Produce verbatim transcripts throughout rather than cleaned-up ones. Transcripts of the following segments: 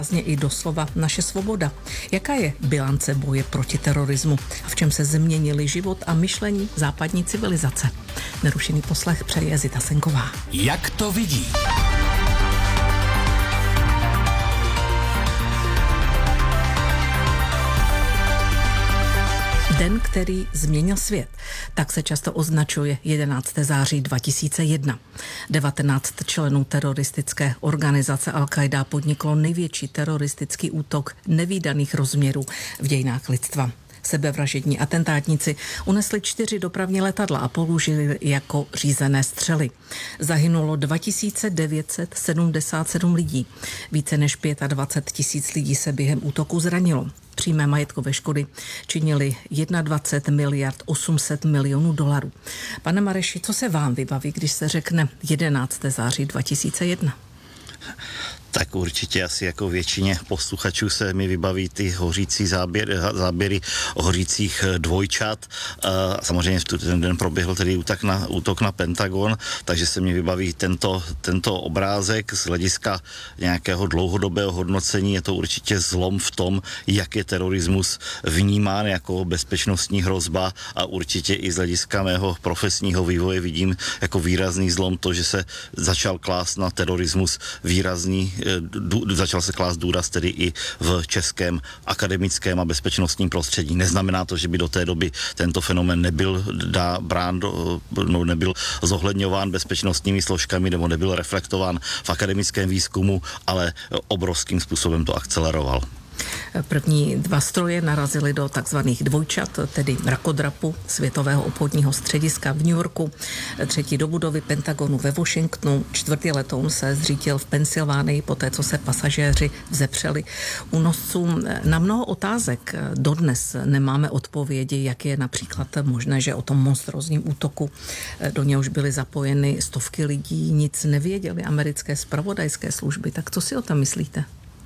Vlastně i doslova naše svoboda. Jaká je bilance boje proti terorismu a v čem se změnili život a myšlení západní civilizace? Nerušený poslech přeje Zita Senková. Jak to vidí? Den, který změnil svět. Tak se často označuje jedenáctého září dva tisíce jedna. devatenáct členů teroristické organizace Al-Qaida podniklo největší teroristický útok nevídaných rozměrů v dějinách lidstva. Sebevražední atentátníci unesli čtyři dopravní letadla a použili jako řízené střely. Zahynulo dva tisíce devět set sedmdesát sedm lidí. Více než dvacet pět tisíc lidí se během útoku zranilo. Přímé majetkové škody činily dvacet jedna miliard osm set milionů dolarů. Pane Mareši, co se vám vybaví, když se řekne jedenáctého září dva tisíce jedna? Tak určitě asi jako většině posluchačů se mi vybaví ty hořící záběry, záběry hořících dvojčat. A samozřejmě v ten den proběhl tedy útok na, útok na Pentagon, takže se mi vybaví tento, tento obrázek z hlediska nějakého dlouhodobého hodnocení. Je to určitě zlom v tom, jak je terorismus vnímán jako bezpečnostní hrozba, a určitě i z hlediska mého profesního vývoje vidím jako výrazný zlom to, že se začal klást na terorismus výrazný začal se klást důraz tedy i v českém akademickém a bezpečnostním prostředí. Neznamená to, že by do té doby tento fenomén nebyl dá, brán, do, no, nebyl zohledňován bezpečnostními složkami nebo nebyl reflektován v akademickém výzkumu, ale obrovským způsobem to akceleroval. První dva stroje narazily do takzvaných dvojčat, tedy mrakodrapu Světového obchodního střediska v New Yorku, třetí do budovy Pentagonu ve Washingtonu, čtvrtý letoun se zřítil v Pensylvánii poté, co se pasažéři vzepřeli únoscům. Na mnoho otázek dodnes nemáme odpovědi, jak je například možné, že o tom monstrózním útoku, do něhož byly zapojeny stovky lidí, nic nevěděly americké zpravodajské služby. Tak co si o tom myslíte?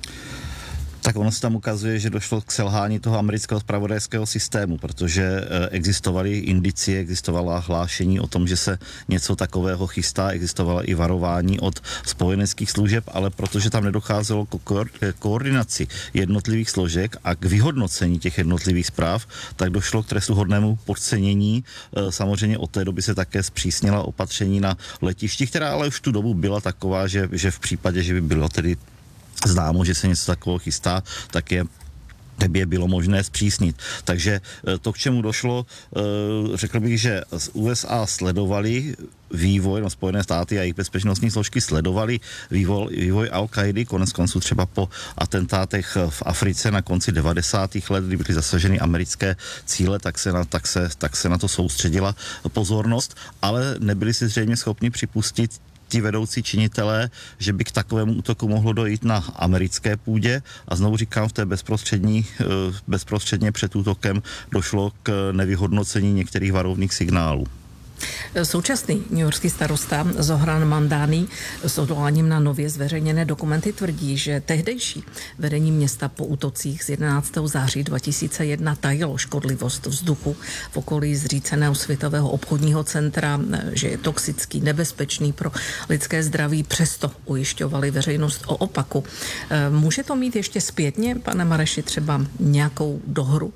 Tak ono se tam ukazuje, že došlo k selhání toho amerického zpravodajského systému, protože existovaly indicie, existovala hlášení o tom, že se něco takového chystá, existovala i varování od spojeneckých služeb, ale protože tam nedocházelo k koordinaci jednotlivých složek a k vyhodnocení těch jednotlivých zpráv, tak došlo k trestuhodnému podcenění. Samozřejmě od té doby se také zpřísnila opatření na letišti, která ale už v tu dobu byla taková, že, že v případě, že by bylo tedy známo, že se něco takového chystá, tak je by je bylo možné zpřísnit. Takže to, k čemu došlo, řekl bych, že z U S A sledovali vývoj, no Spojené státy a jejich bezpečnostní složky sledovali vývoj, vývoj Al-Kaidy, konec konců třeba po atentátech v Africe na konci devadesátých let, kdy byly zasaženy americké cíle, tak se na, tak se, tak se na to soustředila pozornost, ale nebyli si zřejmě schopni připustit ti vedoucí činitelé, že by k takovému útoku mohlo dojít na americké půdě, a znovu říkám, v té bezprostřední, bezprostředně před útokem došlo k nevyhodnocení některých varovných signálů. Současný newyorský starosta Zohran Mamdani s odvoláním na nově zveřejněné dokumenty tvrdí, že tehdejší vedení města po útocích z jedenáctého září dva tisíce jedna tajilo škodlivost vzduchu v okolí zříceného Světového obchodního centra, že je toxický, nebezpečný pro lidské zdraví, přesto ujišťovali veřejnost o opaku. Může to mít ještě zpětně, pane Mareši, třeba nějakou dohru?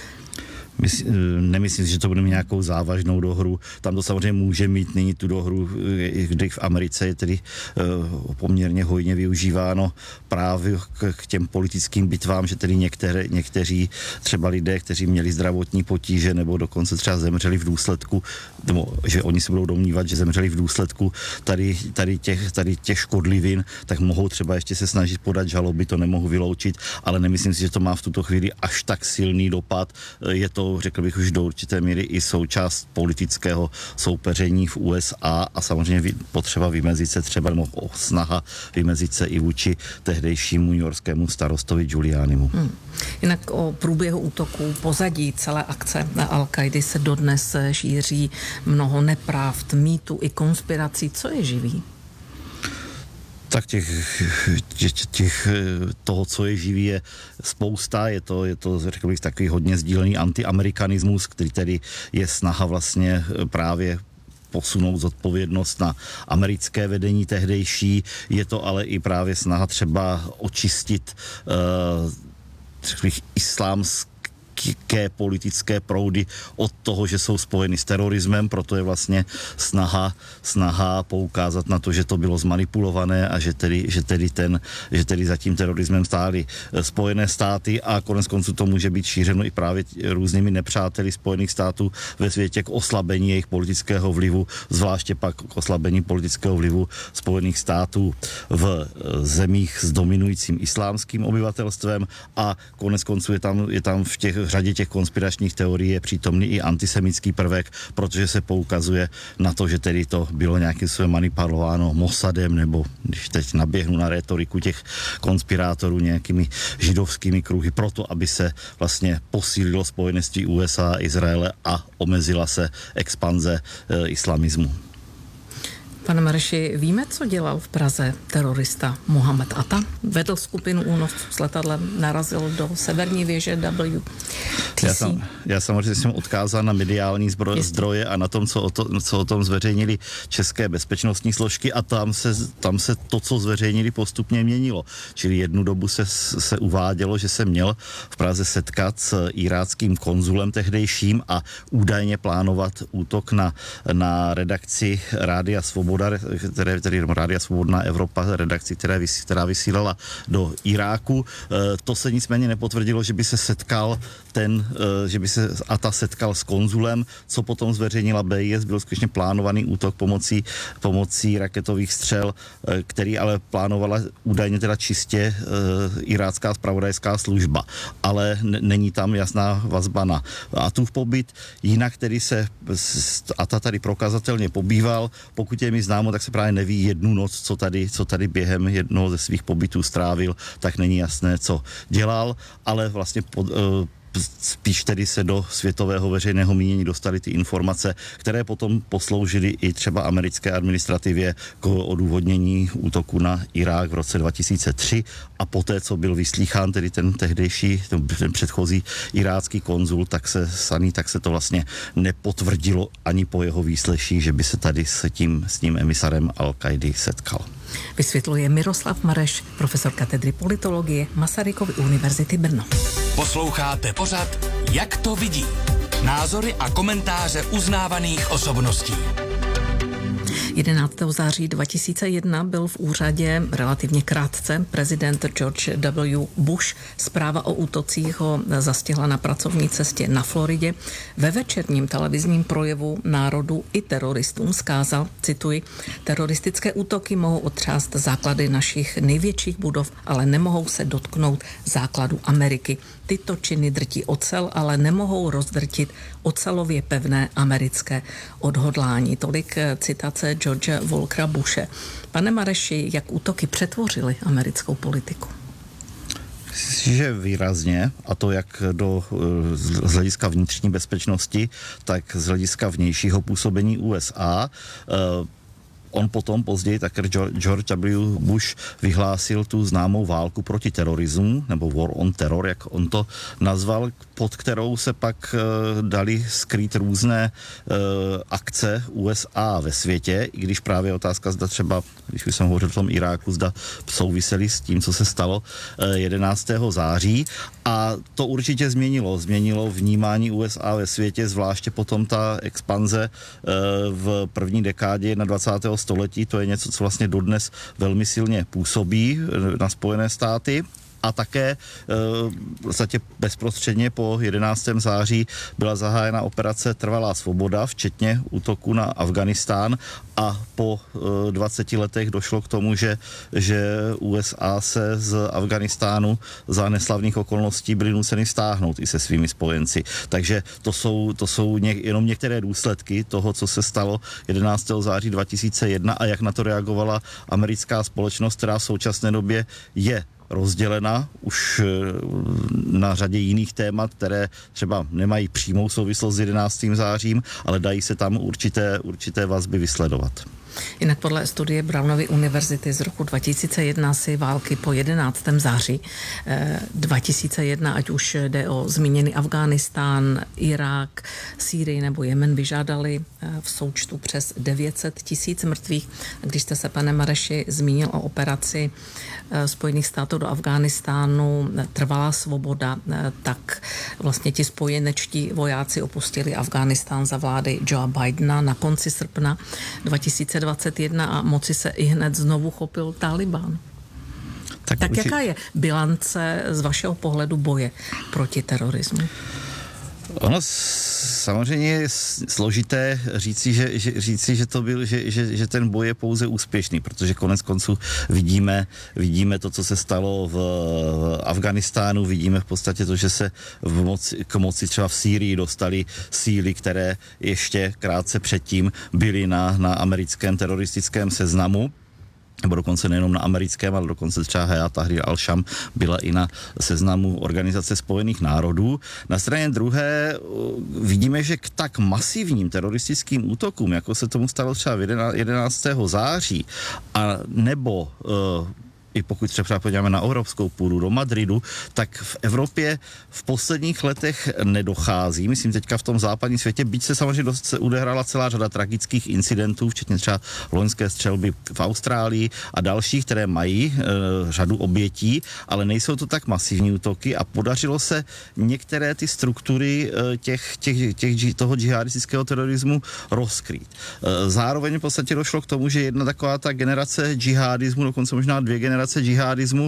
Mysl, nemyslím si, že to bude mít nějakou závažnou dohru. Tam to samozřejmě může mít nyní tu dohru, kdy v Americe je tedy uh, poměrně hojně využíváno právě k, k těm politickým bitvám, že tedy některé, někteří třeba lidé, kteří měli zdravotní potíže nebo dokonce třeba zemřeli v důsledku, nebo že oni se budou domnívat, že zemřeli v důsledku tady, tady, těch, tady těch škodlivin, tak mohou třeba ještě se snažit podat žaloby, to nemohu vyloučit, ale nemyslím si, že to má v tuto chvíli až tak silný dopad. Je to, řekl bych, už do určité míry i součást politického soupeření v U S A a samozřejmě potřeba vymezit se třeba, nebo snaha vymezit se i vůči tehdejšímu newyorskému starostovi Giulianimu. Hmm. Jinak o průběhu útoku, pozadí celé akce Al-Kaidy se dodnes šíří mnoho nepravd, mýtů i konspirací. Co je živý? Tak těch, těch, těch, toho, co je živý, je spousta. Je to, je to, řekl bych, takový hodně sdílený antiamerikanismus, který tedy je snaha vlastně právě posunout zodpovědnost na americké vedení tehdejší. Je to ale i právě snaha třeba očistit uh, islámské ke politické proudy od toho, že jsou spojeny s terorismem, proto je vlastně snaha, snaha poukázat na to, že to bylo zmanipulované a že tedy, že tedy, ten, že tedy za tím terorismem stály Spojené státy a konec konců to může být šířeno i právě různými nepřáteli Spojených států ve světě k oslabení jejich politického vlivu, zvláště pak k oslabení politického vlivu Spojených států v zemích s dominujícím islámským obyvatelstvem a konec konců je tam, je tam v těch v řadě těch konspiračních teorií je přítomný i antisemický prvek, protože se poukazuje na to, že tedy to bylo nějakým způsobem manipulováno Mossadem, nebo když teď naběhnu na rétoriku těch konspirátorů nějakými židovskými kruhy, proto, aby se vlastně posílilo spojenectví U S A a Izraele a omezila se expanze e, islamismu. Pane Mareši, víme, co dělal v Praze terorista Mohamed Atta? Vedl skupinu únosců s letadlem, narazil do severní věže W T C. Já, sam, já samozřejmě jsem odkázal na mediální zbro, zdroje a na tom, co o, to, co o tom zveřejnili české bezpečnostní složky a tam se, tam se to, co zveřejnili, postupně měnilo. Čili jednu dobu se, se uvádělo, že se měl v Praze setkat s iráckým konzulem tehdejším a údajně plánovat útok na, na redakci Rádia Svoboda, které, tedy Rádia Svobodná Evropa, redakci, která, vysí, která vysílala do Iráku. E, to se nicméně nepotvrdilo, že by se setkal ten, e, že by se Atta setkal s konzulem, co potom zveřejnila B I S, byl skutečně plánovaný útok pomocí, pomocí raketových střel, e, který ale plánovala údajně teda čistě e, irácká zpravodajská služba. Ale n- není tam jasná vazba na Attův pobyt, jinak tedy se Atta tady prokazatelně pobýval, pokud je mi známo, tak se právě neví jednu noc, co tady, co tady během jednoho ze svých pobytů strávil, tak není jasné, co dělal, ale vlastně pod, uh, spíš tedy se do světového veřejného mínění dostaly ty informace, které potom posloužily i třeba americké administrativě k odůvodnění útoku na Irák v roce dva tisíce tři a poté, co byl vyslýchán tedy ten tehdejší, ten předchozí irácký konzul, tak se saný, tak se to vlastně nepotvrdilo ani po jeho výsleších, že by se tady s tím, s tím emisarem Al-Kaidy setkal. Vysvětluje Miroslav Mareš, profesor katedry politologie Masarykovy univerzity Brno. Posloucháte pořad Jak to vidí? Názory a komentáře uznávaných osobností. jedenáctého září dva tisíce jedna byl v úřadě relativně krátce prezident George W. Bush. Zpráva o útocích ho zastihla na pracovní cestě na Floridě. Ve večerním televizním projevu národu i teroristům vzkázal, cituji, teroristické útoky mohou otřást základy našich největších budov, ale nemohou se dotknout základu Ameriky. Tyto činy drtí ocel, ale nemohou rozdrtit ocelově pevné americké odhodlání. Tolik citace George Walkera Bushe. Pane Mareši, jak útoky přetvořily americkou politiku? Že výrazně, a to jak do, z hlediska vnitřní bezpečnosti, tak z hlediska vnějšího působení U S A. On potom později také George W. Bush vyhlásil tu známou válku proti terorismu, nebo War on Terror, jak on to nazval, pod kterou se pak uh, dali skrýt různé uh, akce U S A ve světě, i když právě otázka, zda třeba, když už jsem hovořil o tom Iráku, zda souviseli s tím, co se stalo uh, jedenáctého září. A to určitě změnilo. Změnilo vnímání U S A ve světě, zvláště potom ta expanze uh, v první dekádě na dvacátého století. To je něco, co vlastně dodnes velmi silně působí na Spojené státy. A také v podstatě bezprostředně po jedenáctého září byla zahájena operace Trvalá svoboda, včetně útoku na Afghánistán a po dvaceti letech došlo k tomu, že, že U S A se z Afghánistánu za neslavných okolností byly nuceny stáhnout i se svými spojenci. Takže to jsou, to jsou ně, jenom některé důsledky toho, co se stalo jedenáctého září dva tisíce jedna a jak na to reagovala americká společnost, která v současné době je rozdělena už na řadě jiných témat, které třeba nemají přímou souvislost s jedenáctým zářím, ale dají se tam určité, určité vazby vysledovat. Jinak podle studie Brownovy univerzity z roku dva tisíce jedna si války po jedenáctého září dva tisíce jedna, ať už jde o zmíněný Afghánistán, Irák, Sýrii nebo Jemen, vyžádali v součtu přes devět set tisíc mrtvých. Když jste se, pane Mareši, zmínil o operaci Spojených států do Afghánistánu Trvalá svoboda, tak vlastně ti spojenečtí vojáci opustili Afghánistán za vlády Joea Bidena na konci srpna dva tisíce dvacet jedna a moci se i hned znovu chopil Tálibán. Tak, tak jaká je bilance z vašeho pohledu boje proti terorismu? Ono samozřejmě je složité říci, že, že, říci, že to byl, že, že, že ten boj je pouze úspěšný, protože konec konců vidíme, vidíme to, co se stalo v Afghánistánu, vidíme v podstatě to, že se v moci, k moci třeba v Sýrii dostali síly, které ještě krátce předtím byly na, na americkém teroristickém seznamu, nebo dokonce nejenom na americkém, ale dokonce třeba Hayat Tahrir al-Sham byla i na seznamu Organizace spojených národů. Na straně druhé vidíme, že k tak masivním teroristickým útokům, jako se tomu stalo třeba jedenáctého září, a nebo uh, i pokud třeba podíváme na evropskou půdu, do Madridu, tak v Evropě v posledních letech nedochází. Myslím teďka v tom západním světě, byť se samozřejmě dost se odehrála celá řada tragických incidentů, včetně třeba loňské střelby v Austrálii a dalších, které mají e, řadu obětí, ale nejsou to tak masivní útoky a podařilo se některé ty struktury e, těch, těch, těch, toho džihadistického terorismu rozkrýt. E, zároveň v podstatě došlo k tomu, že jedna taková ta generace džihadismu, dokonce možná dvě generace džihadismu,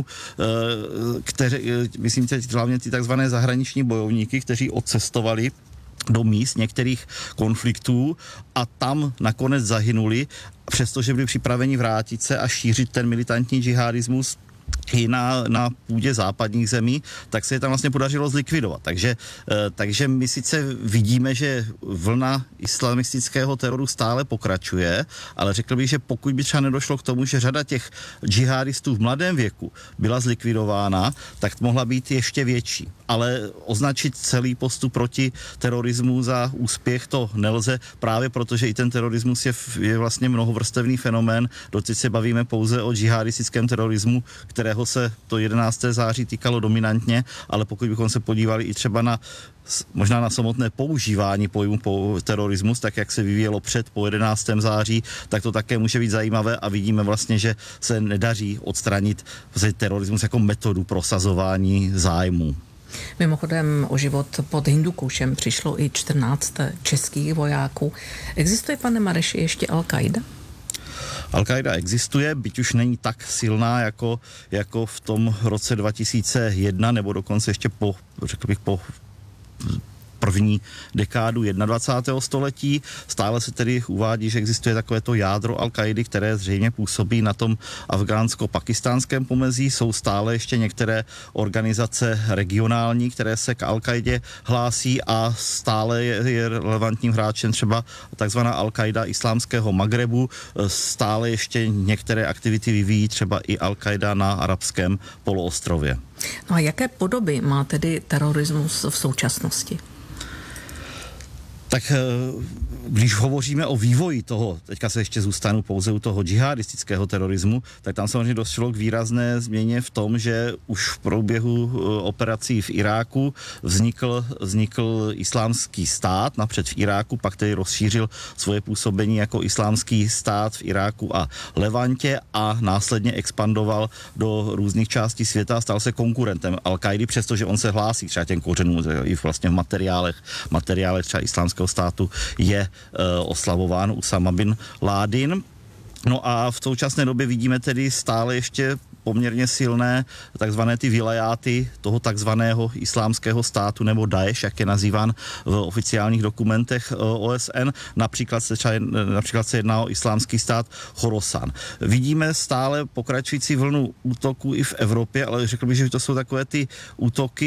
které, myslím teď hlavně ty takzvané zahraniční bojovníky, kteří odcestovali do míst některých konfliktů a tam nakonec zahynuli, přestože byli připraveni vrátit se a šířit ten militantní džihadismus i na, na půdě západních zemí, tak se je tam vlastně podařilo zlikvidovat. Takže, takže my sice vidíme, že vlna islamistického teroru stále pokračuje, ale řekl bych, že pokud by třeba nedošlo k tomu, že řada těch džihadistů v mladém věku byla zlikvidována, tak mohla být ještě větší. Ale označit celý postup proti terorismu za úspěch to nelze, právě protože i ten terorismus je, je vlastně mnohovrstevný fenomén. Doteď se bavíme pouze o džihadistickém terorismu, kterého se to jedenáctého září týkalo dominantně, ale pokud bychom se podívali i třeba na možná na samotné používání pojmu po terorismus, tak jak se vyvíjelo před po jedenáctého září, tak to také může být zajímavé a vidíme vlastně, že se nedaří odstranit terorismus jako metodu prosazování zájmu. Mimochodem o život pod Hindukušem přišlo i čtrnáct českých vojáků. Existuje, pane Mareši, ještě Al-Qaida? Al-Qaida existuje, byť už není tak silná jako, jako v tom roce dva tisíce jedna, nebo dokonce ještě po, řekl bych, po první dekádu dvacátého prvního století. Stále se tedy uvádí, že existuje takovéto jádro Al-Kaidy, které zřejmě působí na tom afgánsko-pakistánském pomezí. Jsou stále ještě některé organizace regionální, které se k Al-Kaidě hlásí a stále je, je relevantním hráčem třeba takzvaná Al-Qaida islámského Magrebu. Stále ještě některé aktivity vyvíjí třeba i Al-Qaida na arabském poloostrově. No a jaké podoby má tedy terorismus v současnosti? Tak když hovoříme o vývoji toho, teďka se ještě zůstanu pouze u toho džihadistického terorismu, tak tam samozřejmě došlo k výrazné změně v tom, že už v průběhu operací v Iráku vznikl, vznikl islámský stát, napřed v Iráku, pak tedy rozšířil svoje působení jako islámský stát v Iráku a Levantě a následně expandoval do různých částí světa a stal se konkurentem Al-Kaidy, přestože on se hlásí třeba těm kořenům i vlastně v materiálech, materiálech třeba islámského státu je e, oslavován Usama bin Ládin. No a v současné době vidíme tedy stále ještě poměrně silné takzvané ty vilajáty toho takzvaného islámského státu nebo Daesh, jak je nazýván v oficiálních dokumentech O S N. Například se, třeba, například se jedná o islámský stát Chorasan. Vidíme stále pokračující vlnu útoků i v Evropě, ale řekl bych, že to jsou takové ty útoky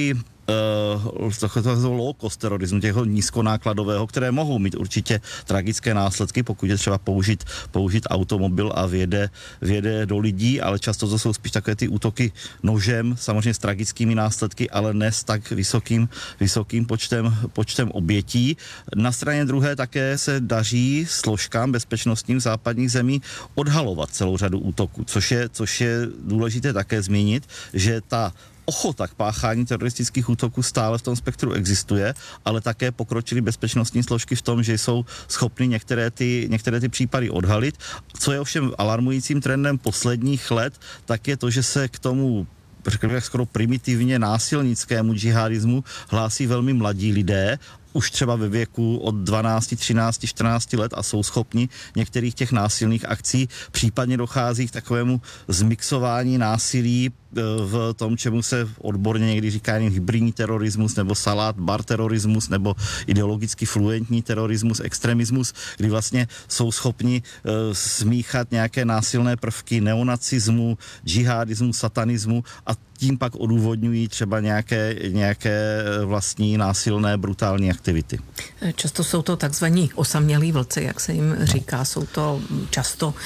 uh, low cost terorismu, těho nízkonákladového, které mohou mít určitě tragické následky, pokud je třeba použít, použít automobil a vjede, vjede do lidí, ale často to jsou spíš takové ty útoky nožem, samozřejmě s tragickými následky, ale ne s tak vysokým, vysokým počtem, počtem obětí. Na straně druhé také se daří složkám bezpečnostním západních zemí odhalovat celou řadu útoků, což je, což je důležité také zmínit, že ta ochota k páchání teroristických útoků stále v tom spektru existuje, ale také pokročily bezpečnostní složky v tom, že jsou schopny některé ty, některé ty případy odhalit. Co je ovšem alarmujícím trendem posledních let, tak je to, že se k tomu řekl bych skoro primitivně násilnickému džihadismu hlásí velmi mladí lidé, už třeba ve věku od dvanáct, třináct, čtrnáct let a jsou schopni některých těch násilných akcí. Případně dochází k takovému zmixování násilí v tom, čemu se odborně někdy říká jen hybridní terorismus nebo salát bar terorismus nebo ideologicky fluentní terorismus, extremismus, kdy vlastně jsou schopni uh, smíchat nějaké násilné prvky neonacismu, džihadismu, satanismu a tím pak odůvodňují třeba nějaké, nějaké vlastní násilné, brutální aktivity. Často jsou to takzvaní osamělí vlci, jak se jim říká. Jsou to často uh,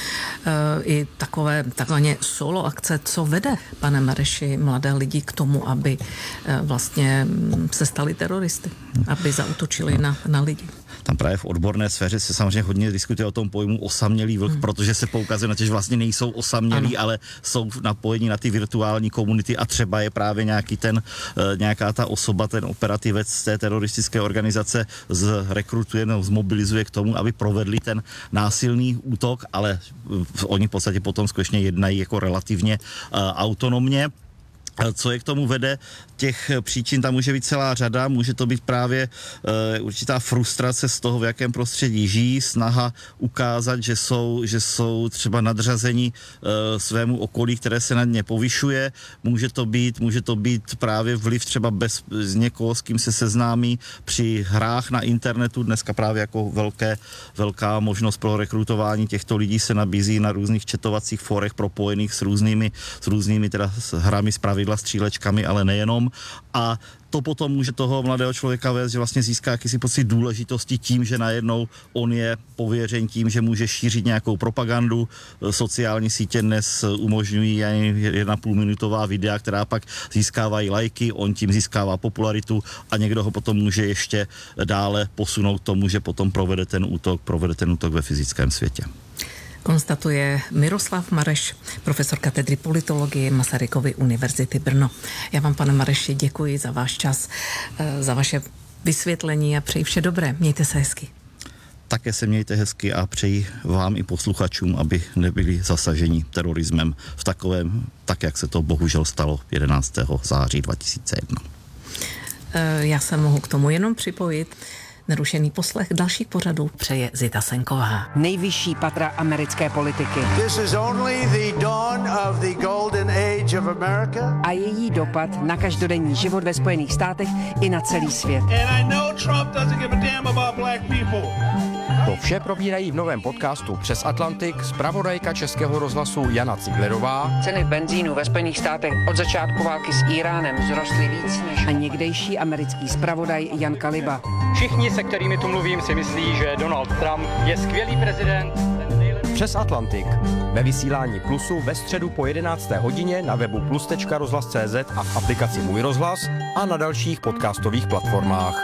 i takové takzvané solo akce. Co vede, pane Mareši, mladé lidi k tomu, aby uh, vlastně se stali teroristy, aby zaútočili na, na lidi? Tam právě v odborné sféře se samozřejmě hodně diskutuje o tom pojmu osamělý vlk, hmm. protože se poukazuje na to, že vlastně nejsou osamělí, ano. ale jsou napojení na ty virtuální komunity a třeba je právě nějaký ten, nějaká ta osoba, ten operativec z té teroristické organizace zrekrutuje nebo zmobilizuje k tomu, aby provedli ten násilný útok, ale oni v podstatě potom skutečně jednají jako relativně uh, autonomně. Co je k tomu vede? Těch příčin tam může být celá řada, může to být právě uh, určitá frustrace z toho, v jakém prostředí žijí, snaha ukázat, že jsou, že jsou třeba nadřazení uh, svému okolí, které se nad ně povyšuje. Může to být, může to být právě vliv třeba bez, z někoho, s kým se seznámí při hrách na internetu. Dneska právě jako velké, velká možnost pro rekrutování těchto lidí se nabízí na různých chatovacích fórech propojených s různými, s různými teda s hrami s pravidla, střílečkami, ale nejenom. A to potom může toho mladého člověka vést, že vlastně získá jakýsi pocit důležitosti tím, že najednou on je pověřen tím, že může šířit nějakou propagandu. Sociální sítě dnes umožňují ani jedna půl minutová videa, která pak získávají lajky, on tím získává popularitu a někdo ho potom může ještě dále posunout tomu, že potom provede ten útok, provede ten útok ve fyzickém světě. Konstatuje Miroslav Mareš, profesor katedry politologie Masarykovy univerzity Brno. Já vám, pane Mareši, děkuji za váš čas, za vaše vysvětlení a přeji vše dobré. Mějte se hezky. Také se mějte hezky a přeji vám i posluchačům, aby nebyli zasaženi terorismem v takovém, tak jak se to bohužel stalo jedenáctého září dva tisíce jedna. Já se mohu k tomu jenom připojit. Nerušený poslech dalších pořadů přeje Zita Senková. Nejvyšší patra americké politiky. This is only the dawn of the golden age of America. A její dopad na každodenní život ve Spojených státech i na celý svět. And I know Trump doesn't give a damn about black people. To vše probírají v novém podcastu Přes Atlantik zpravodajka Českého rozhlasu Jana Ciglerová. Ceny benzínu ve Spojených státech od začátku války s Íránem vzrostly víc než... A někdejší americký zpravodaj Jan Kaliba. Všichni, se kterými tu mluvím, si myslí, že Donald Trump je skvělý prezident. Přes Atlantik. Ve vysílání Plusu ve středu po jedenácté hodině na webu plus tečka rozhlas tečka cé zet a v aplikaci Můj rozhlas a na dalších podcastových platformách.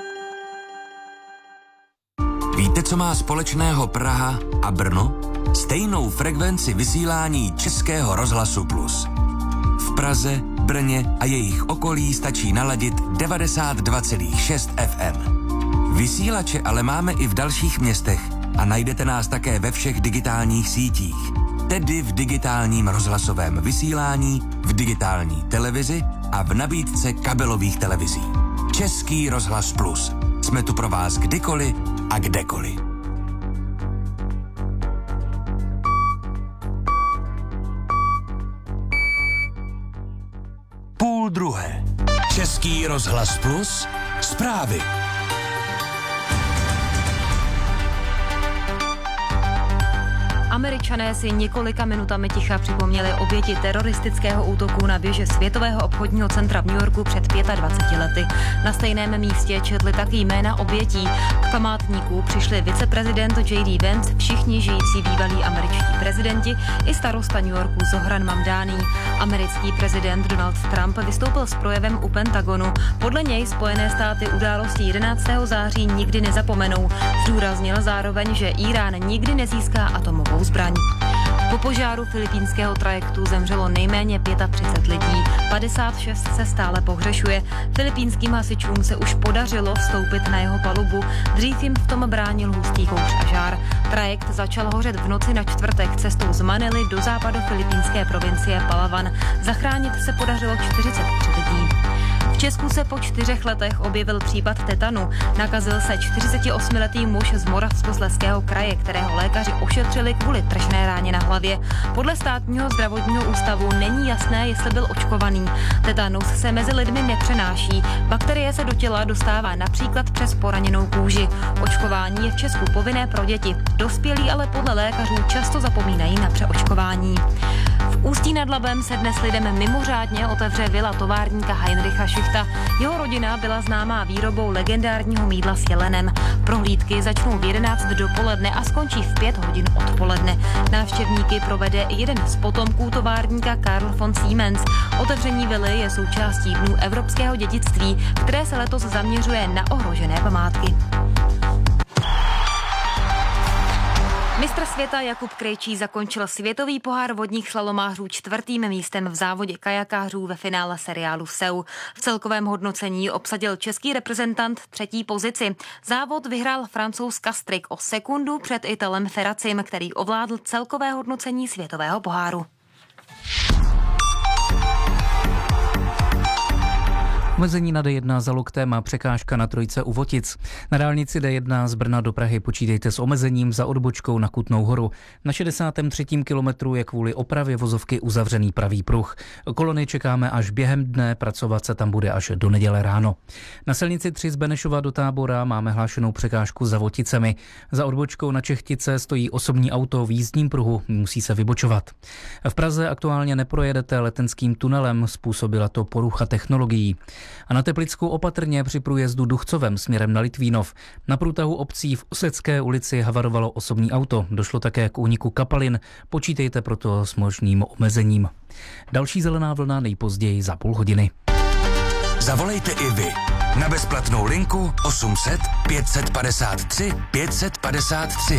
Víte, co má společného Praha a Brno? Stejnou frekvenci vysílání Českého rozhlasu Plus. V Praze, Brně a jejich okolí stačí naladit devadesát dva celá šest ef em. Vysílače ale máme i v dalších městech a najdete nás také ve všech digitálních sítích. Tedy v digitálním rozhlasovém vysílání, v digitální televizi a v nabídce kabelových televizí. Český rozhlas Plus. Jsme tu pro vás kdykoliv a kdekoliv. Půl druhé. Český rozhlas Plus. Zprávy. Američané si několika minutami ticha připomněli oběti teroristického útoku na věže Světového obchodního centra v New Yorku před dvaceti pěti lety. Na stejném místě četli taky jména obětí. K památníku přišli viceprezident J D Vance, všichni žijící bývalí američtí prezidenti i starosta New Yorku Zohran Mamdani. Americký prezident Donald Trump vystoupil s projevem u Pentagonu. Podle něj Spojené státy události jedenáctého září nikdy nezapomenou. Zdůraznil zároveň, že Irán nikdy nezíská atomovou zbraň. Po požáru filipínského trajektu zemřelo nejméně třicet pět lidí, padesát šest se stále pohřešuje. Filipínským hasičům se už podařilo vstoupit na jeho palubu, dřív jim v tom bránil hustý kouř a žár. Trajekt začal hořet v noci na čtvrtek cestou z Manily do západu filipínské provincie Palawan. Zachránit se podařilo čtyřicet tři lidí. V Česku se po čtyřech letech objevil případ tetanu. Nakazil se čtyřicetiosmiletý muž z Moravskoslezského kraje, kterého lékaři ošetřili kvůli tršné ráně na hlavě. Podle státního zdravotního ústavu není jasné, jestli byl očkovaný. Tetanus se mezi lidmi nepřenáší. Bakterie se do těla dostává například přes poraněnou kůži. Očkování je v Česku povinné pro děti. Dospělí ale podle lékařů často zapomínají na přeočkování. V Ústí nad Labem se dnes lidem mimořádně otevře vila továrníka Heinricha Schichta. Jeho rodina byla známá výrobou legendárního mýdla s jelenem. Prohlídky začnou v jedenáct dopoledne a skončí v pět hodin odpoledne. Návštěvníky provede jeden z potomků továrníka Karl von Siemens. Otevření vily je součástí Dnů evropského dědictví, které se letos zaměřuje na ohrožené památky. Mistr světa Jakub Krejčí zakončil světový pohár vodních slalomářů čtvrtým místem v závodě kajakářů ve finále seriálu Seu. V celkovém hodnocení obsadil český reprezentant třetí pozici. Závod vyhrál Francouz Castrik o sekundu před Italem Ferracim, který ovládl celkové hodnocení světového poháru. Omezení na D jedna za Loktem a překážka na trojce u Votic. Na dálnici D jedna z Brna do Prahy počítejte s omezením za odbočkou na Kutnou Horu. Na šedesátém třetím kilometru je kvůli opravě vozovky uzavřený pravý pruh. Kolony čekáme až během dne, pracovat se tam bude až do neděle ráno. Na silnici tři z Benešova do Tábora máme hlášenou překážku za Voticemi. Za odbočkou na Čechtice stojí osobní auto v jízdním pruhu, musí se vybočovat. V Praze aktuálně neprojedete Letenským tunelem, způsobila to porucha technologií. A na Teplicku opatrně při průjezdu Duchcovem směrem na Litvínov. Na průtahu obcí v Osecké ulici havarovalo osobní auto. Došlo také k úniku kapalin. Počítejte proto s možným omezením. Další zelená vlna nejpozději za půl hodiny. Zavolejte i vy na bezplatnou linku osm set pět set padesát tři pět set padesát tři.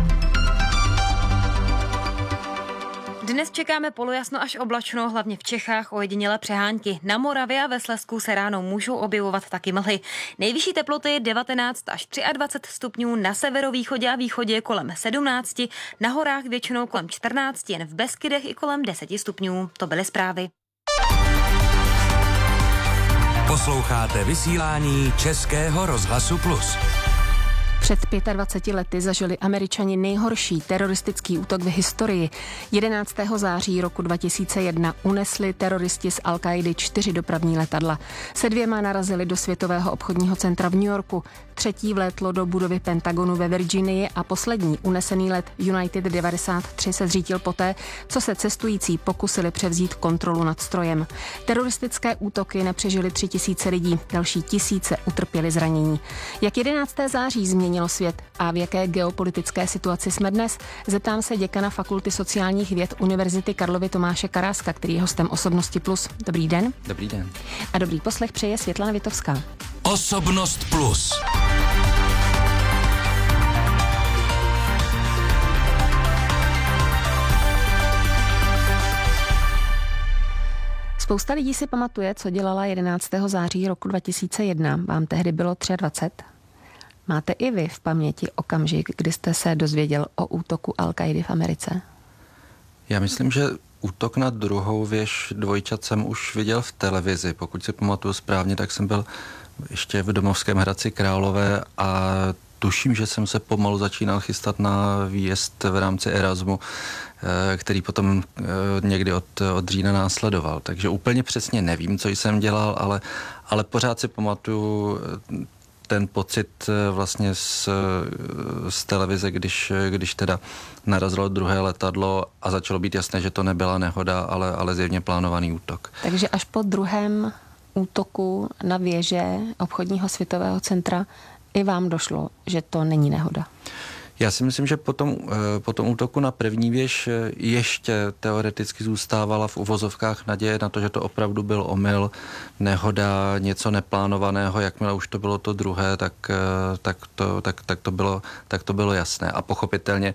Dnes čekáme polojasno až oblačno, hlavně v Čechách ojedinělé přehánky. Na Moravě a ve Slezsku se ráno můžou objevovat taky mlhy. Nejvyšší teploty devatenáct až dvacet tři stupňů, na severovýchodě a východě kolem sedmnáct, na horách většinou kolem čtrnáct, jen v Beskydech i kolem deset stupňů. To byly zprávy. Posloucháte vysílání Českého rozhlasu Plus. Před dvaceti pěti lety zažili Američani nejhorší teroristický útok v historii. jedenáctého září roku dva tisíce jedna unesli teroristi z Al-Kaidy čtyři dopravní letadla. Se dvěma narazili do Světového obchodního centra v New Yorku. Třetí vlétlo do budovy Pentagonu ve Virginii a poslední unesený let United devadesát tři se zřítil poté, co se cestující pokusili převzít kontrolu nad strojem. Teroristické útoky nepřežili tři tisíce lidí, další tisíce utrpěli zranění. Jak jedenáctého září změnilo svět a v jaké geopolitické situaci jsme dnes, zeptám se děkana Fakulty sociálních věd Univerzity Karlovy Tomáše Karáska, který je hostem Osobnosti Plus. Dobrý den. Dobrý den. A dobrý poslech přeje Světlana Vitovská. Osobnost Plus. Spousta lidí si pamatuje, co dělala jedenáctého září roku dva tisíce jedna. Vám tehdy bylo dvacet tři. Máte i vy v paměti okamžik, kdy jste se dozvěděl o útoku Al-Kaidy v Americe? Já myslím, že útok na druhou věž dvojčat jsem už viděl v televizi. Pokud si pamatuju správně, tak jsem byl ještě v domovském Hradci Králové a tuším, že jsem se pomalu začínal chystat na výjezd v rámci Erasmu, který potom někdy od, od října následoval. Takže úplně přesně nevím, co jsem dělal, ale, ale pořád si pamatuju ten pocit vlastně z, z televize, když, když teda narazilo druhé letadlo a začalo být jasné, že to nebyla nehoda, ale, ale zjevně plánovaný útok. Takže až po druhém útoku na věže obchodního světového centra i vám došlo, že to není nehoda? Já si myslím, že po tom, po tom útoku na první věž ještě teoreticky zůstávala v uvozovkách naděje na to, že to opravdu byl omyl, nehoda, něco neplánovaného. Jakmile už to bylo to druhé, tak, tak, to, tak, tak, to, bylo, tak to bylo jasné. A pochopitelně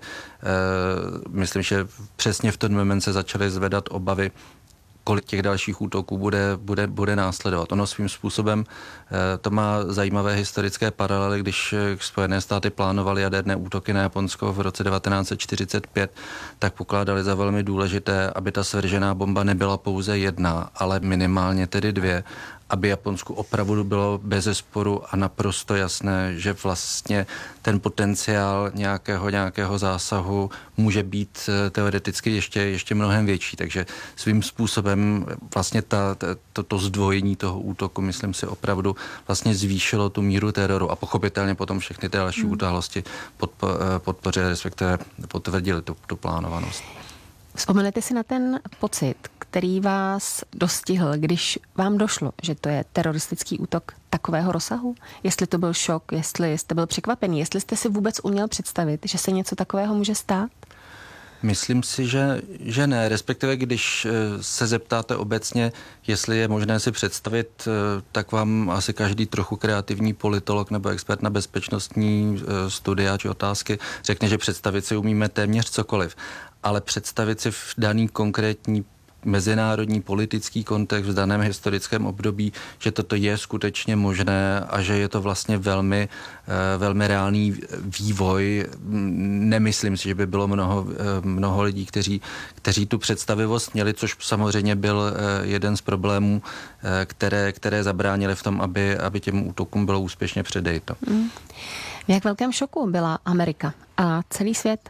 myslím, že přesně v ten moment se začaly zvedat obavy, kolik těch dalších útoků bude, bude, bude následovat. Ono svým způsobem to má zajímavé historické paralely, když Spojené státy plánovaly jaderné útoky na Japonsko v roce devatenáct set čtyřicet pět, tak pokládali za velmi důležité, aby ta svržená bomba nebyla pouze jedna, ale minimálně tedy dvě, aby Japonsku opravdu bylo bezesporu a naprosto jasné, že vlastně ten potenciál nějakého, nějakého zásahu může být teoreticky ještě, ještě mnohem větší. Takže svým způsobem vlastně ta, to, to zdvojení toho útoku, myslím si, opravdu vlastně zvýšilo tu míru teroru a pochopitelně potom všechny ty další hmm. události podpo, podpořily, respektive potvrdili tu, tu plánovanost. Vzpomenete si na ten pocit, který vás dostihl, když vám došlo, že to je teroristický útok takového rozsahu? Jestli to byl šok, jestli jste byl překvapený, jestli jste si vůbec uměl představit, že se něco takového může stát? Myslím si, že, že ne. Respektive, když se zeptáte obecně, jestli je možné si představit, tak vám asi každý trochu kreativní politolog nebo expert na bezpečnostní studia či otázky řekne, že představit si umíme téměř cokoliv. Ale představit si v daný konkrétní mezinárodní politický kontext v daném historickém období, že toto je skutečně možné a že je to vlastně velmi, velmi reálný vývoj. Nemyslím si, že by bylo mnoho, mnoho lidí, kteří, kteří tu představivost měli, což samozřejmě byl jeden z problémů, které, které zabránily v tom, aby, aby těm útokům bylo úspěšně předejto. Mm. V jak velkém šoku byla Amerika a celý svět?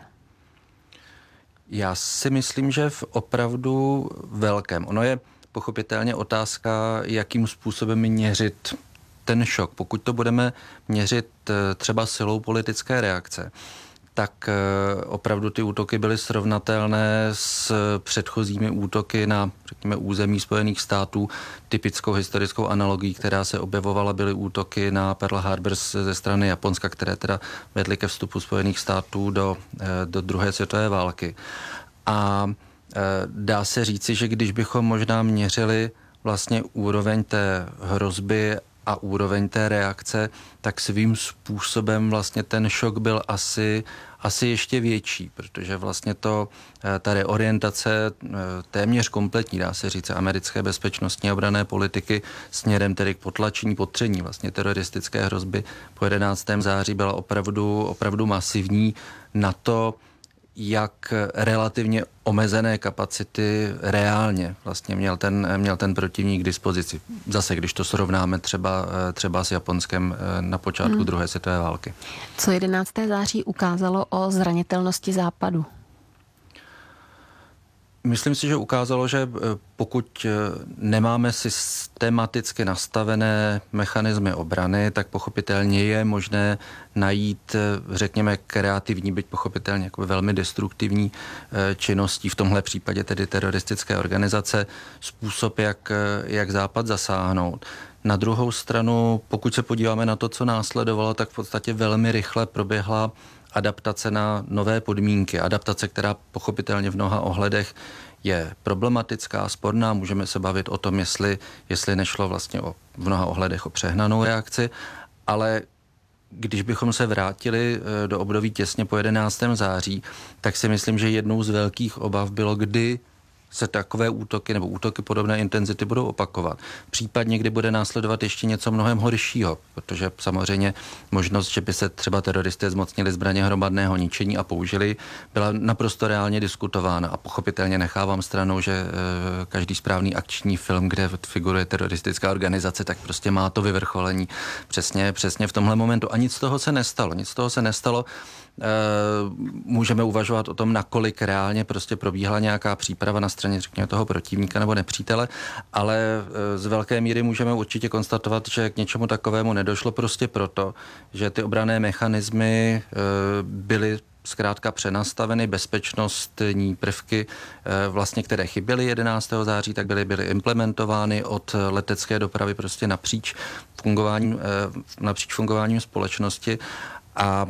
Já si myslím, že v opravdu velkém. Ono je pochopitelně otázka, jakým způsobem měřit ten šok. Pokud to budeme měřit třeba silou politické reakce, tak opravdu ty útoky byly srovnatelné s předchozími útoky na, řekněme, území Spojených států. Typickou historickou analogií, která se objevovala, byly útoky na Pearl Harbor ze strany Japonska, které teda vedly ke vstupu Spojených států do, do druhé světové války. A dá se říci, že když bychom možná měřili vlastně úroveň té hrozby a úroveň té reakce, tak svým způsobem vlastně ten šok byl asi, asi ještě větší, protože vlastně to, ta reorientace téměř kompletní, dá se říct, americké bezpečnostní a obranné politiky směrem tedy k potlačení, potření vlastně teroristické hrozby po jedenáctého září byla opravdu, opravdu masivní na to, jak relativně omezené kapacity reálně vlastně měl ten, měl ten protivník k dispozici. Zase, když to srovnáme třeba, třeba s Japonskem na počátku hmm. druhé světové války. Co jedenáctého září ukázalo o zranitelnosti Západu? Myslím si, že ukázalo, že pokud nemáme systematicky nastavené mechanismy obrany, tak pochopitelně je možné najít, řekněme, kreativní, byť pochopitelně jako velmi destruktivní činností, v tomhle případě tedy teroristické organizace, způsob, jak, jak Západ zasáhnout. Na druhou stranu, pokud se podíváme na to, co následovalo, tak v podstatě velmi rychle proběhla adaptace na nové podmínky. Adaptace, která pochopitelně v mnoha ohledech je problematická, sporná. Můžeme se bavit o tom, jestli, jestli nešlo vlastně o, v mnoha ohledech o přehnanou reakci, ale když bychom se vrátili do období těsně po jedenáctého září, tak si myslím, že jednou z velkých obav bylo, kdy se takové útoky nebo útoky podobné intenzity budou opakovat. Případně, kdy bude následovat ještě něco mnohem horšího, protože samozřejmě možnost, že by se třeba teroristé zmocnili zbraně hromadného ničení a použili, byla naprosto reálně diskutována. A pochopitelně nechávám stranou, že e, každý správný akční film, kde figuruje teroristická organizace, tak prostě má to vyvrcholení přesně, přesně v tomhle momentu. A nic z toho se nestalo. Nic z toho se nestalo. můžeme uvažovat o tom, nakolik reálně prostě probíhala nějaká příprava na straně, řekněme, toho protivníka nebo nepřítele, ale z velké míry můžeme určitě konstatovat, že k něčemu takovému nedošlo prostě proto, že ty obranné mechanismy byly zkrátka přenastaveny, bezpečnostní prvky, vlastně, které chyběly jedenáctého září, tak byly, byly implementovány od letecké dopravy prostě napříč fungováním, napříč fungováním společnosti a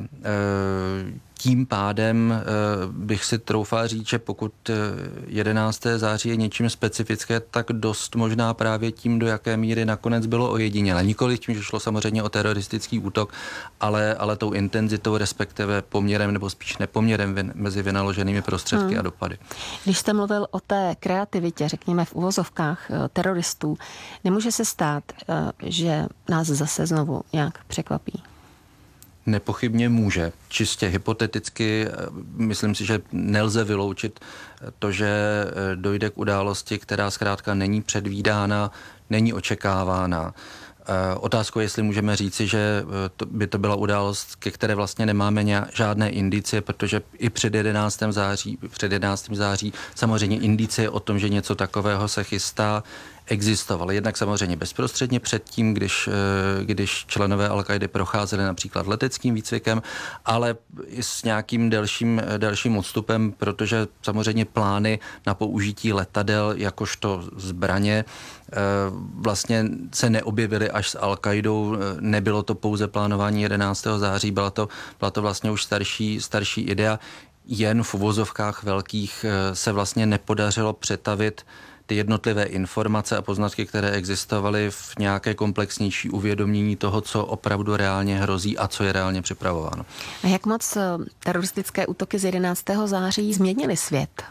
tím pádem bych si troufal říct, že pokud jedenáctého září je něčím specifické, tak dost možná právě tím, do jaké míry nakonec bylo ojedinělé. Nikoliv tím, že šlo samozřejmě o teroristický útok, ale, ale tou intenzitou, respektive poměrem nebo spíš nepoměrem mezi vynaloženými prostředky hmm. a dopady. Když jste mluvil o té kreativitě, řekněme v uvozovkách teroristů, nemůže se stát, že nás zase znovu nějak překvapí? Nepochybně může. Čistě hypoteticky, myslím si, že nelze vyloučit to, že dojde k události, která zkrátka není předvídána, není očekávána. Otázkou je, jestli můžeme říci, že to by to byla událost, ke které vlastně nemáme nějak, žádné indicie, protože i před jedenáctým září, před jedenáctým září samozřejmě indicie o tom, že něco takového se chystá, existovaly. Jednak samozřejmě bezprostředně předtím, když, když členové Al-Kaidy procházeli například leteckým výcvikem, ale i s nějakým delším, delším odstupem, protože samozřejmě plány na použití letadel jakožto zbraně vlastně se neobjevily až s Al-Kaidou. Nebylo to pouze plánování jedenáctého září, byla to, byla to vlastně už starší, starší idea. Jen v uvozovkách velkých se vlastně nepodařilo přetavit ty jednotlivé informace a poznatky, které existovaly, v nějaké komplexnější uvědomění toho, co opravdu reálně hrozí a co je reálně připravováno. A jak moc teroristické útoky z jedenáctého září změnily svět?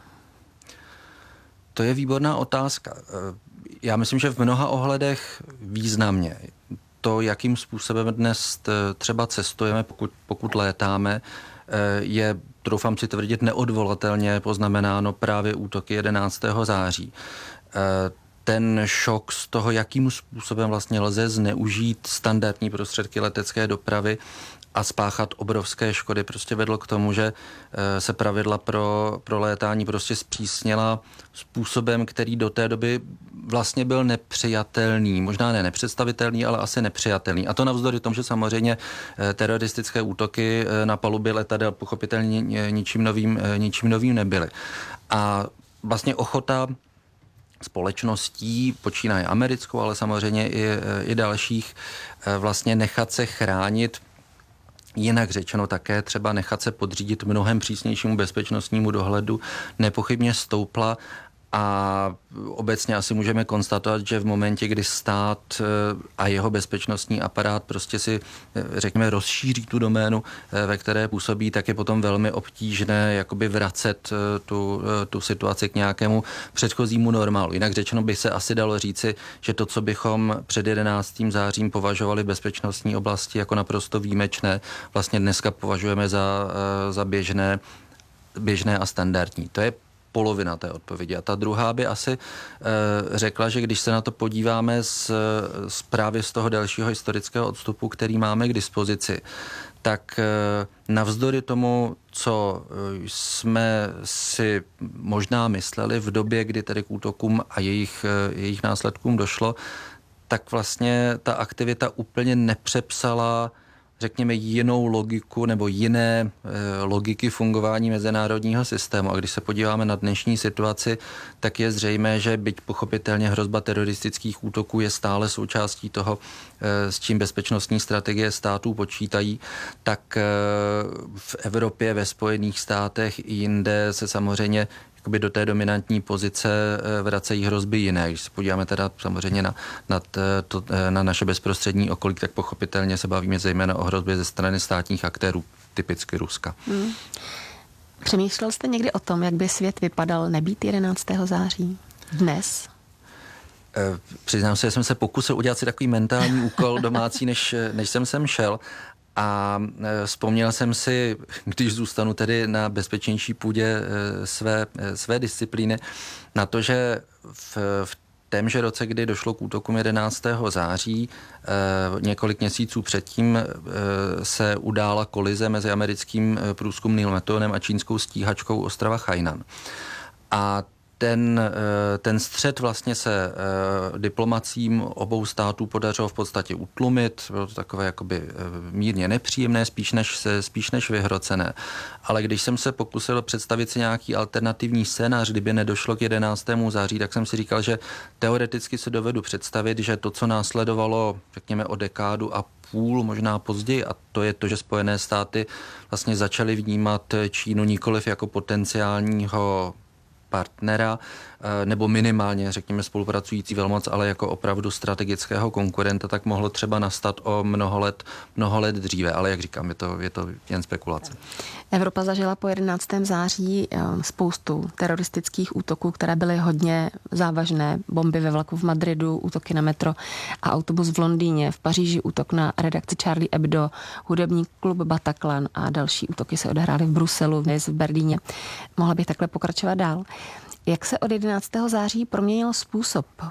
To je výborná otázka. Já myslím, že v mnoha ohledech významně. To, jakým způsobem dnes třeba cestujeme, pokud, pokud létáme, je, troufám si tvrdit, neodvolatelně poznamenáno právě útoky jedenáctého září. Ten šok z toho, jakým způsobem vlastně lze zneužít standardní prostředky letecké dopravy a spáchat obrovské škody, prostě vedlo k tomu, že se pravidla pro, pro létání prostě zpřísnila způsobem, který do té doby vlastně byl nepřijatelný. Možná ne nepředstavitelný, ale asi nepřijatelný. A to navzdory tomu, že samozřejmě teroristické útoky na palubě letadel pochopitelně ničím novým, ničím novým nebyly. A vlastně ochota společností, počínaje americkou, ale samozřejmě i, i dalších, vlastně nechat se chránit, jinak řečeno také třeba nechat se podřídit mnohem přísnějšímu bezpečnostnímu dohledu, nepochybně stoupla. A obecně asi můžeme konstatovat, že v momentě, kdy stát a jeho bezpečnostní aparát prostě si, řekněme, rozšíří tu doménu, ve které působí, tak je potom velmi obtížné jakoby vracet tu, tu situaci k nějakému předchozímu normálu. Jinak řečeno by se asi dalo říci, že to, co bychom před jedenáctým zářím považovali v bezpečnostní oblasti jako naprosto výjimečné, vlastně dneska považujeme za, za běžné, běžné a standardní. To je polovina té odpovědi. A ta druhá by asi e, řekla, že když se na to podíváme z, z právě z toho dalšího historického odstupu, který máme k dispozici, tak e, navzdory tomu, co jsme si možná mysleli v době, kdy tedy k útokům a jejich, e, jejich následkům došlo, tak vlastně ta aktivita úplně nepřepsala, řekněme, jinou logiku nebo jiné e, logiky fungování mezinárodního systému. A když se podíváme na dnešní situaci, tak je zřejmé, že byť pochopitelně hrozba teroristických útoků je stále součástí toho, e, s čím bezpečnostní strategie států počítají, tak e, v Evropě, ve Spojených státech i jinde se samozřejmě jakoby do té dominantní pozice vracejí hrozby jiné. Když se podíváme teda samozřejmě na, na, to, na naše bezprostřední okolí, tak pochopitelně se bavíme zejména o hrozbě ze strany státních aktérů, typicky Ruska. Hmm. Přemýšlel jste někdy o tom, jak by svět vypadal nebýt jedenáctého září? Dnes? E, přiznám se, že jsem se pokusil udělat si takový mentální úkol domácí, než, než jsem sem šel. A vzpomněl jsem si, když zůstanu tedy na bezpečnější půdě své, své disciplíny, na to, že v, v témže roce, kdy došlo k útokům jedenáctého září, několik měsíců předtím se udála kolize mezi americkým průzkumným letounem a čínskou stíhačkou ostrova Hainan. A Ten, ten střet vlastně se diplomacím obou států podařilo v podstatě utlumit. Bylo to takové jakoby mírně nepříjemné, spíš než, spíš než vyhrocené. Ale když jsem se pokusil představit si nějaký alternativní scénář, kdyby nedošlo k jedenáctému září, tak jsem si říkal, že teoreticky si dovedu představit, že to, co následovalo, řekněme, o dekádu a půl, možná později, a to je to, že Spojené státy vlastně začaly vnímat Čínu nikoliv jako potenciálního partnera, nebo minimálně, řekněme, spolupracující velmoc, ale jako opravdu strategického konkurenta, tak mohlo třeba nastat o mnoho let, mnoho let dříve. Ale jak říkám, je to, je to jen spekulace. Evropa zažila po jedenáctého září spoustu teroristických útoků, které byly hodně závažné. Bomby ve vlaku v Madridu, útoky na metro a autobus v Londýně, v Paříži útok na redakci Charlie Hebdo, hudební klub Bataclan a další útoky se odehrály v Bruselu, v Berlíně. Mohla bych takhle pokračovat dál. Jak se od jedenáctého září proměnil způsob